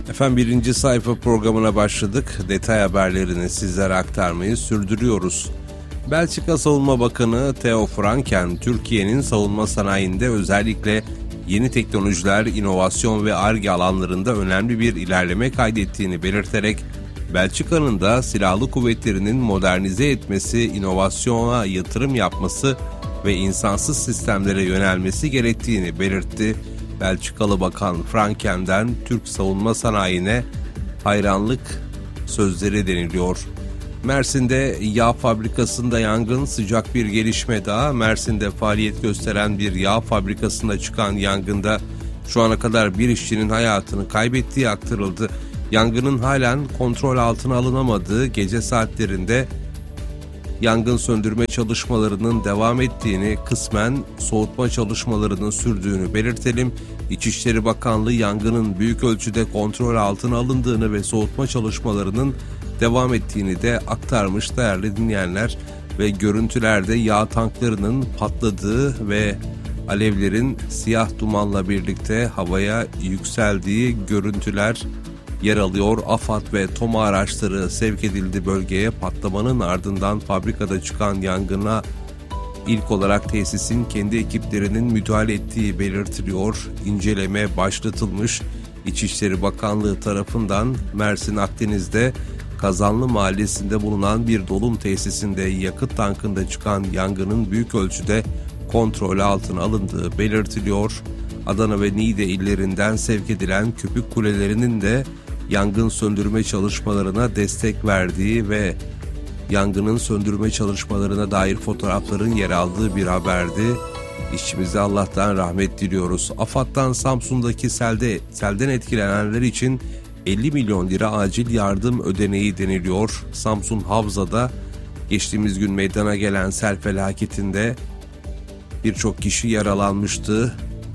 Efendim birinci sayfa programına başladık. Detay haberlerini sizlere aktarmayı sürdürüyoruz. Belçika Savunma Bakanı Theo Franken, Türkiye'nin savunma sanayinde özellikle yeni teknolojiler, inovasyon ve Ar-Ge alanlarında önemli bir ilerleme kaydettiğini belirterek, Belçika'nın da silahlı kuvvetlerinin modernize etmesi, inovasyona yatırım yapması ve insansız sistemlere yönelmesi gerektiğini belirtti. Belçikalı Bakan Franken'den Türk savunma sanayine hayranlık sözleri deniliyor. Mersin'de yağ fabrikasında yangın, sıcak bir gelişme daha. Mersin'de faaliyet gösteren bir yağ fabrikasında çıkan yangında şu ana kadar bir işçinin hayatını kaybettiği aktarıldı. Yangının halen kontrol altına alınamadığı gece saatlerinde yangın söndürme çalışmalarının devam ettiğini, kısmen soğutma çalışmalarının sürdüğünü belirtelim. İçişleri Bakanlığı yangının büyük ölçüde kontrol altına alındığını ve soğutma çalışmalarının devam ettiğini de aktarmış değerli dinleyenler. Ve görüntülerde yağ tanklarının patladığı ve alevlerin siyah dumanla birlikte havaya yükseldiği görüntüler yer alıyor. AFAD ve TOMA araçları sevk edildi bölgeye. Patlamanın ardından fabrikada çıkan yangına ilk olarak tesisin kendi ekiplerinin müdahale ettiği belirtiliyor. İnceleme başlatılmış. İçişleri Bakanlığı tarafından Mersin Akdeniz'de Kazanlı Mahallesi'nde bulunan bir dolum tesisinde yakıt tankında çıkan yangının büyük ölçüde kontrol altına alındığı belirtiliyor. Adana ve Niğde illerinden sevk edilen köpük kulelerinin de yangın söndürme çalışmalarına destek verdiği ve yangının söndürme çalışmalarına dair fotoğrafların yer aldığı bir haberdi. İşçimize Allah'tan rahmet diliyoruz. AFAD'dan Samsun'daki selden etkilenenler için 50 milyon lira acil yardım ödeneği deniliyor. Samsun Havza'da geçtiğimiz gün meydana gelen sel felaketinde birçok kişi yaralanmıştı.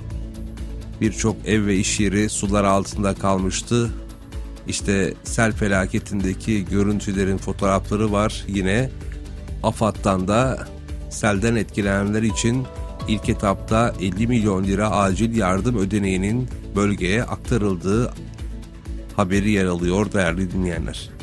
Birçok ev ve iş yeri sular altında kalmıştı. İşte sel felaketindeki görüntülerin fotoğrafları var. Yine AFAD'dan da selden etkilenenler için ilk etapta 50 milyon lira acil yardım ödeneğinin bölgeye aktarıldığı haberi yer alıyor değerli dinleyenler.